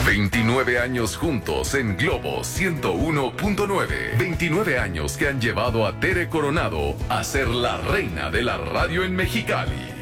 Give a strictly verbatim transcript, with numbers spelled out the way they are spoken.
veintinueve años juntos en Globo ciento uno punto nueve. veintinueve años que han llevado a Tere Coronado a ser la reina de la radio en Mexicali.